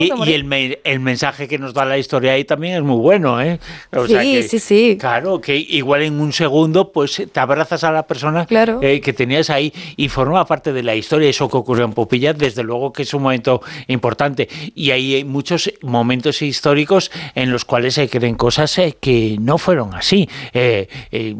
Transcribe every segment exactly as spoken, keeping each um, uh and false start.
Y, y el, me, el mensaje que nos da la historia ahí también es muy bueno, ¿eh? O sí, sea que, sí, sí. Claro, que igual en un segundo pues te abrazas a la persona claro. eh, que tenías ahí y forma parte de la historia. Eso que ocurrió en Popilla, desde luego que es un momento importante. Y ahí hay muchos momentos históricos en los cuales se creen cosas eh, que no fueron así. Eh, eh,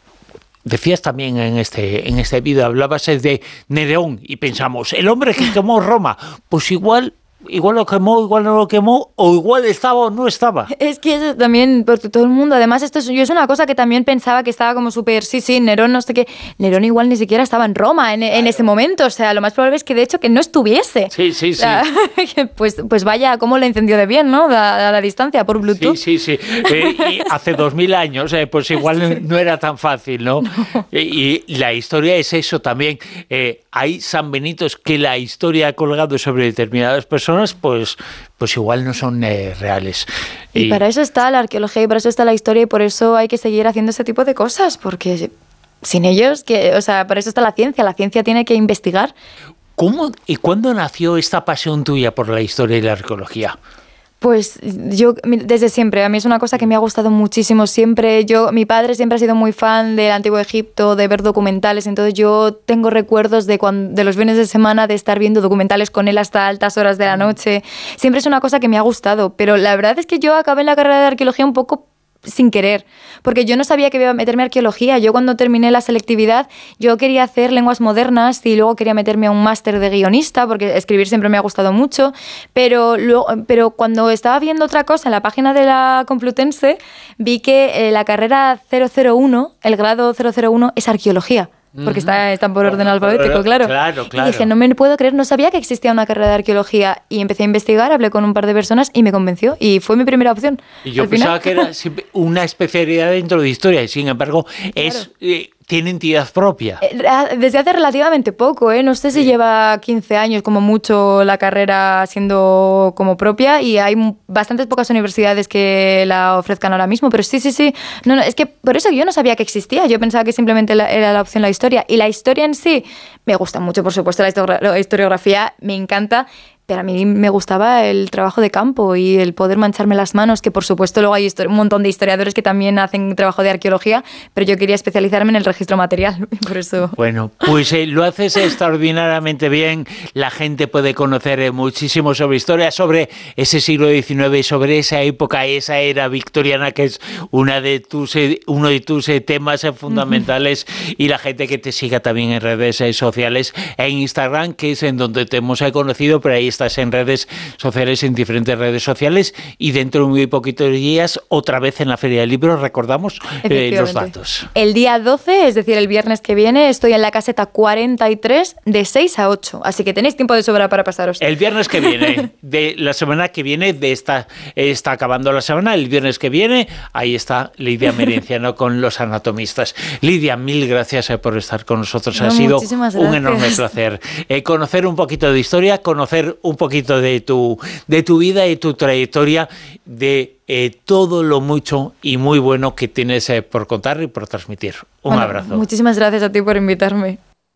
Decías también en este en este vídeo, hablabas de Nerón y pensamos, el hombre que quemó Roma, pues igual... Igual lo quemó, igual no lo quemó, o igual estaba o no estaba. Es que eso también, porque todo el mundo, además esto es, yo es una cosa que también pensaba que estaba como súper, sí, sí, Nerón no sé qué, Nerón igual ni siquiera estaba en Roma en, claro. en ese momento, o sea, lo más probable es que de hecho que no estuviese. Sí, sí, sí. O sea, pues, pues vaya, cómo le encendió de bien, ¿no? A, a la distancia, por Bluetooth. Sí, sí, sí. Eh, y hace dos mil años, eh, pues igual no era tan fácil, ¿no? no. Y, y la historia es eso también. Eh, hay sanbenitos que la historia ha colgado sobre determinadas personas, pues, pues igual no son eh, reales. Y, y para eso está la arqueología y para eso está la historia y por eso hay que seguir haciendo ese tipo de cosas, porque sin ellos, que, o sea, para eso está la ciencia, la ciencia tiene que investigar. ¿Cómo y cuándo nació esta pasión tuya por la historia y la arqueología? Pues yo desde siempre, a mí es una cosa que me ha gustado muchísimo siempre. Yo, mi padre siempre ha sido muy fan del Antiguo Egipto, de ver documentales, entonces yo tengo recuerdos de, cuando, de los fines de semana de estar viendo documentales con él hasta altas horas de la noche. Siempre es una cosa que me ha gustado, pero la verdad es que yo acabé en la carrera de arqueología un poco sin querer, porque yo no sabía que iba a meterme a arqueología. Yo cuando terminé la selectividad, yo quería hacer lenguas modernas y luego quería meterme a un máster de guionista, porque escribir siempre me ha gustado mucho, pero, luego, pero cuando estaba viendo otra cosa en la página de la Complutense, vi que eh, la carrera cero cero uno, el grado cero cero uno, es arqueología. Porque está, están por orden alfabético, claro. Claro, claro. Y dije, no me puedo creer, no sabía que existía una carrera de arqueología. Y empecé a investigar, hablé con un par de personas y me convenció. Y fue mi primera opción. Y yo pensaba que era una especialidad dentro de historia y sin embargo claro. es... Eh, tiene entidad propia. Desde hace relativamente poco, ¿eh? No sé si sí. lleva quince años como mucho la carrera siendo como propia y hay bastantes pocas universidades que la ofrezcan ahora mismo, pero sí, sí, sí. No, no, es que por eso yo no sabía que existía, yo pensaba que simplemente la, era la opción la historia. Y la historia en sí me gusta mucho, por supuesto, la, histori- la historiografía me encanta, pero a mí me gustaba el trabajo de campo y el poder mancharme las manos, que por supuesto luego hay un montón de historiadores que también hacen trabajo de arqueología, pero yo quería especializarme en el registro material, por eso... Bueno, pues eh, lo haces extraordinariamente bien, la gente puede conocer eh, muchísimo sobre historia, sobre ese siglo diecinueve, sobre esa época, esa era victoriana, que es una de tus, eh, uno de tus eh, temas eh, fundamentales, uh-huh. y la gente que te siga también en redes eh, sociales, en Instagram, que es en donde te hemos eh, conocido, pero ahí está estás en redes sociales, en diferentes redes sociales, y dentro de muy poquitos días, otra vez en la Feria del Libro, recordamos eh, los datos. El día doce, es decir, el viernes que viene, estoy en la caseta cuarenta y tres de seis a ocho, así que tenéis tiempo de sobra para pasaros. El viernes que viene, de la semana que viene, de esta está acabando la semana, el viernes que viene, ahí está Lidia Merenciano con los anatomistas. Lidia, mil gracias eh, por estar con nosotros, no, ha sido un enorme placer. Eh, conocer un poquito de historia, conocer un poquito de tu, de tu vida y tu trayectoria, de eh, todo lo mucho y muy bueno que tienes eh, por contar y por transmitir. Un bueno, abrazo. Muchísimas gracias a ti por invitarme.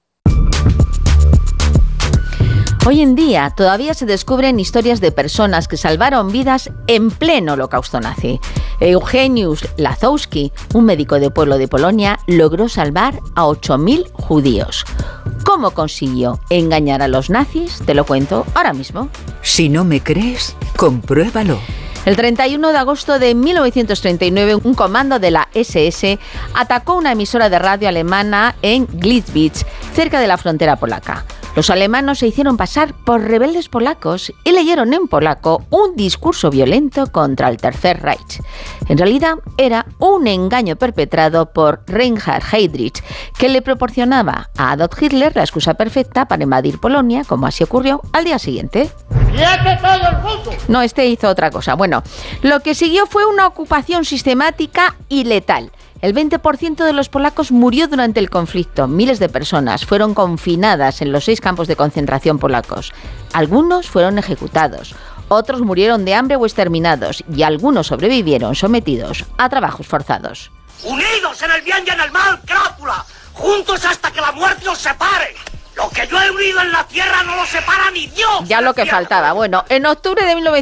Hoy en día todavía se descubren historias de personas que salvaron vidas en pleno holocausto nazi. Eugeniusz Lazowski, un médico de pueblo de Polonia, logró salvar a ocho mil judíos. ¿Cómo consiguió engañar a los nazis? Te lo cuento ahora mismo. Si no me crees, compruébalo. El treinta y uno de agosto de mil novecientos treinta y nueve, un comando de la ese ese atacó una emisora de radio alemana en Gliwice, cerca de la frontera polaca. Los alemanes se hicieron pasar por rebeldes polacos y leyeron en polaco un discurso violento contra el Tercer Reich. En realidad era un engaño perpetrado por Reinhard Heydrich, que le proporcionaba a Adolf Hitler la excusa perfecta para invadir Polonia, como así ocurrió al día siguiente. No, este hizo otra cosa. Bueno, lo que siguió fue una ocupación sistemática y letal. El veinte por ciento de los polacos murió durante el conflicto. Miles de personas fueron confinadas en los seis campos de concentración polacos. Algunos fueron ejecutados, otros murieron de hambre o exterminados y algunos sobrevivieron sometidos a trabajos forzados. Unidos en el bien y en el mal, crápula, juntos hasta que la muerte os separe. Lo que yo he unido en la tierra no lo separa ni Dios. Ya lo que faltaba. Bueno, en octubre de mil novecientos